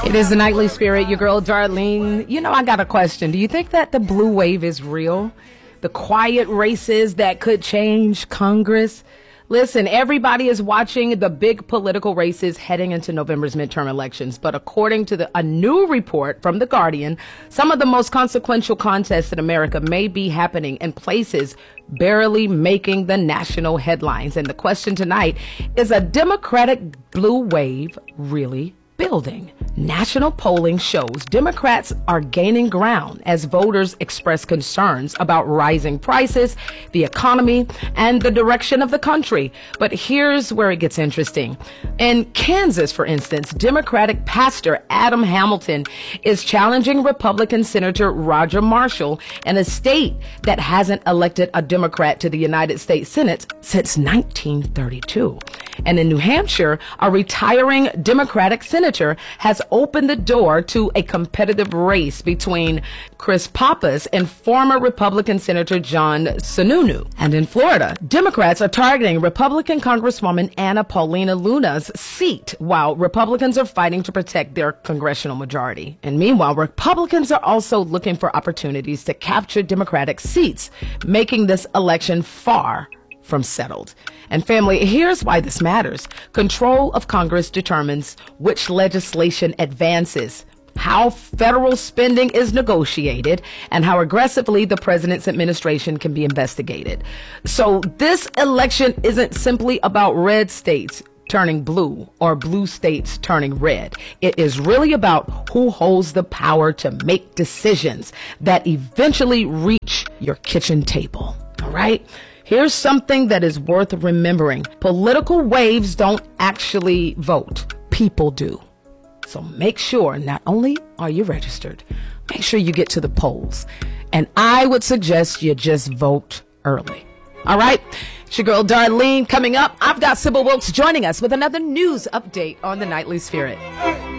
It is the Nightly Spirit, your girl Darlene. You know, I got a question. Do you think that the blue wave is real? The quiet races that could change Congress? Listen, everybody is watching the big political races heading into November's midterm elections. But according to a new report from The Guardian, some of the most consequential contests in America may be happening in places barely making the national headlines. And the question tonight is, a Democratic blue wave really building? National polling shows Democrats are gaining ground as voters express concerns about rising prices, the economy, and the direction of the country. But here's where it gets interesting. In Kansas, for instance, Democratic pastor Adam Hamilton is challenging Republican Senator Roger Marshall in a state that hasn't elected a Democrat to the United States Senate since 1932. And in New Hampshire, a retiring Democratic senator has opened the door to a competitive race between Chris Pappas and former Republican Senator John Sununu. And in Florida, Democrats are targeting Republican Congresswoman Anna Paulina Luna's seat, while Republicans are fighting to protect their congressional majority. And meanwhile, Republicans are also looking for opportunities to capture Democratic seats, making this election far from settled. And family, here's why this matters. Control of Congress determines which legislation advances, how federal spending is negotiated, and how aggressively the president's administration can be investigated. So this election isn't simply about red states turning blue or blue states turning red. It is really about who holds the power to make decisions that eventually reach your kitchen table. All right? Here's something that is worth remembering. Political waves don't actually vote. People do. So make sure not only are you registered, make sure you get to the polls. And I would suggest you just vote early. All right? It's your girl Darlene. Coming up, I've got Sybil Wilkes joining us with another news update on the Nightly Spirit.